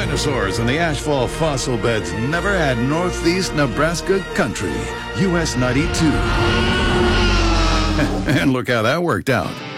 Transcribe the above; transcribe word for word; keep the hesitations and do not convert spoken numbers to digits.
Dinosaurs in the asphalt fossil beds never had northeast Nebraska country. U S ninety-two. And look how that worked out.